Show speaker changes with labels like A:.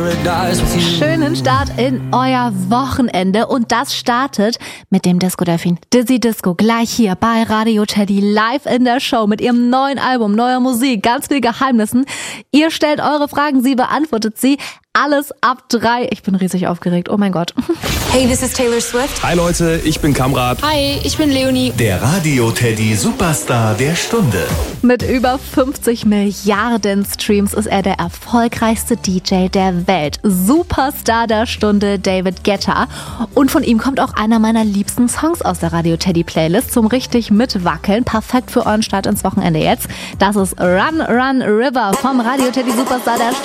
A: Schönen Start in euer Wochenende und das startet mit dem Disco-Delfin Dizzy Disco gleich hier bei Radio Teddy live in der Show mit ihrem neuen Album, neuer Musik, ganz viel Geheimnissen. Ihr stellt eure Fragen, sie beantwortet sie. Alles ab 3. Ich bin riesig aufgeregt. Oh mein Gott.
B: Hey, this is Taylor Swift.
C: Hi Leute, ich bin Kamrat.
D: Hi, ich bin Leonie.
E: Der Radio Teddy Superstar der Stunde.
A: Mit über 50 Milliarden Streams ist er der erfolgreichste DJ der Welt. Superstar der Stunde, David Guetta. Und von ihm kommt auch einer meiner liebsten Songs aus der Radio Teddy Playlist zum richtig mitwackeln. Perfekt für euren Start ins Wochenende jetzt. Das ist Run Run River vom Radio Teddy Superstar der Stunde.